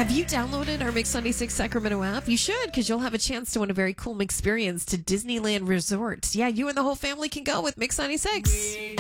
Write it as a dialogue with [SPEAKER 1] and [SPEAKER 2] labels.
[SPEAKER 1] Have you downloaded our Mix 96 Sacramento app? You should, because you'll have a chance to win a very cool experience to Disneyland Resort. Yeah, you and the whole family can go with Mix 96.